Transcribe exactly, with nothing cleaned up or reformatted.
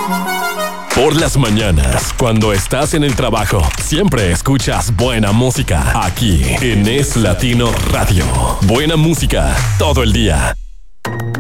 Por las mañanas, cuando estás en el trabajo, siempre escuchas buena música. Aquí, en Es Latino Radio. Buena música, todo el día.